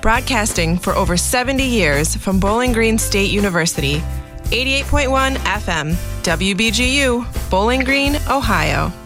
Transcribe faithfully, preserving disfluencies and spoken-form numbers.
Broadcasting for over seventy years from Bowling Green State University. eighty-eight point one F M, W B G U, Bowling Green, Ohio.